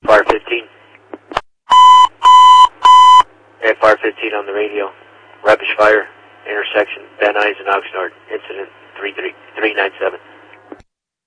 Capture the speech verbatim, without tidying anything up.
Fire fifteen. Hey, Fire fifteen on the radio. Rubbish fire, intersection, Van Nuys and Oxnard. Incident three three three nine seven.